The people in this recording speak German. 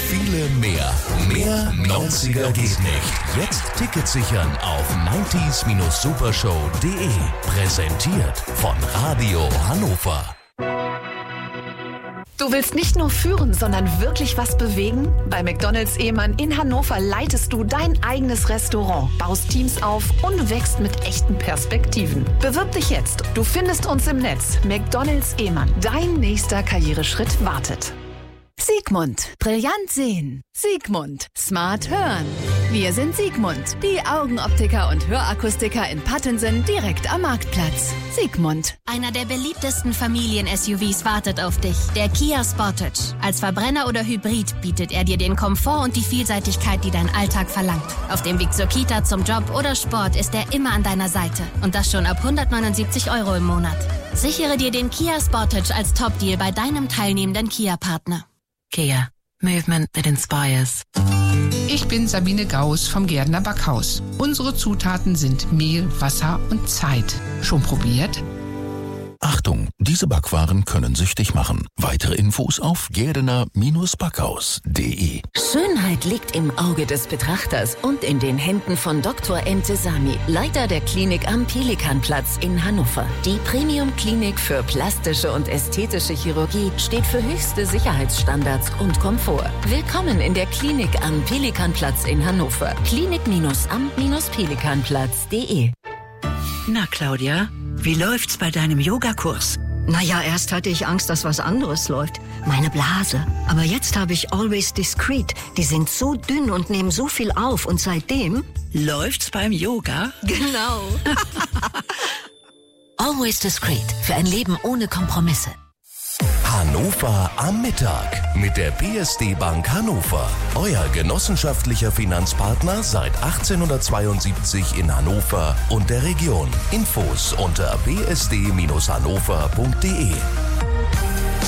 viele mehr. Mehr 90er geht nicht. Jetzt Tickets sichern auf 90s-supershow.de. Präsentiert von Radio Hannover. Du willst nicht nur führen, sondern wirklich was bewegen? Bei McDonald's Ehmann in Hannover leitest du dein eigenes Restaurant, baust Teams auf und wächst mit echten Perspektiven. Bewirb dich jetzt. Du findest uns im Netz. McDonald's Ehmann. Dein nächster Karriereschritt wartet. Sigmund. Brillant sehen. Sigmund. Smart hören. Wir sind Sigmund. Die Augenoptiker und Hörakustiker in Pattensen direkt am Marktplatz. Sigmund. Einer der beliebtesten Familien-SUVs wartet auf dich. Der Kia Sportage. Als Verbrenner oder Hybrid bietet er dir den Komfort und die Vielseitigkeit, die dein Alltag verlangt. Auf dem Weg zur Kita, zum Job oder Sport ist er immer an deiner Seite. Und das schon ab 179 € im Monat. Sichere dir den Kia Sportage als Top-Deal bei deinem teilnehmenden Kia-Partner. Kia. Movement that inspires. Ich bin Sabine Gauss vom Gärtner Backhaus. Unsere Zutaten sind Mehl, Wasser und Zeit. Schon probiert? Achtung, diese Backwaren können süchtig machen. Weitere Infos auf gärdener-backhaus.de. Schönheit liegt im Auge des Betrachters und in den Händen von Dr. Entesami, Leiter der Klinik am Pelikanplatz in Hannover. Die Premium-Klinik für plastische und ästhetische Chirurgie steht für höchste Sicherheitsstandards und Komfort. Willkommen in der Klinik am Pelikanplatz in Hannover. Klinik-am-pelikanplatz.de. Na, Claudia, wie läuft's bei deinem Yogakurs? Naja, erst hatte ich Angst, dass was anderes läuft. Meine Blase. Aber jetzt habe ich Always Discreet. Die sind so dünn und nehmen so viel auf. Und seitdem... Läuft's beim Yoga? Genau. Always Discreet. Für ein Leben ohne Kompromisse. Hannover am Mittag mit der PSD Bank Hannover. Euer genossenschaftlicher Finanzpartner seit 1872 in Hannover und der Region. Infos unter bsd-hannover.de.